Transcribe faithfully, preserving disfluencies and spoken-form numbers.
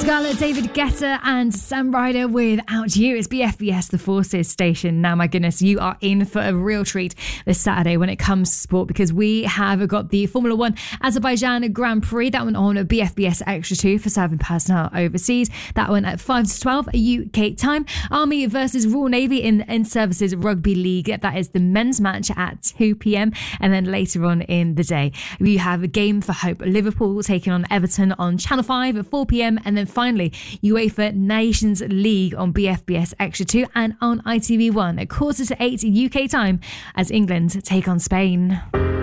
Scarlett, David Guetta and Sam Ryder Without You. It's B F B S, the Forces station. Now, my goodness, you are in for a real treat this Saturday when it comes to sport, because we have got the Formula One Azerbaijan Grand Prix. That one on B F B S Extra two for serving personnel overseas. That one at five to twelve U K time. Army versus Royal Navy in In Services Rugby League. That is the men's match at two p.m. And then later on in the day, we have a Game for Hope. Liverpool taking on Everton on Channel five at four p.m. And then finally, UEFA Nations League on B F B S Extra two and on I T V one at quarter to eight U K time as England take on Spain.